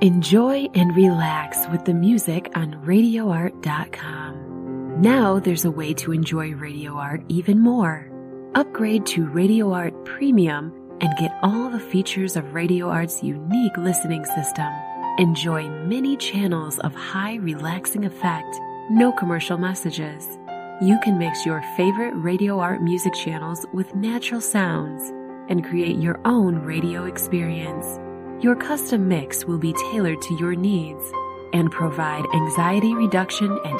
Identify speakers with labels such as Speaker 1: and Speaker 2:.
Speaker 1: Enjoy and relax with the music on RadioArt.com. Now there's a way to enjoy Radio Art even more. Upgrade to Radio Art Premium and get all the features of Radio Art's unique listening system. Enjoy many channels of high relaxing effect, no commercial messages. You can mix your favorite Radio Art music channels with natural sounds and create your own radio experience. Your custom mix will be tailored to your needs and provide anxiety reduction and